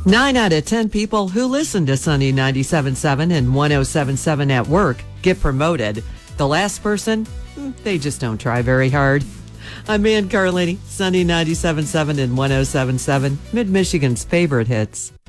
9 out of 10 people who listen to Sunny 97.7 and 107.7 at work get promoted. The last person, they just don't try very hard. I'm Ann Carlini, Sunny 97.7 and 107.7, Mid-Michigan's favorite hits.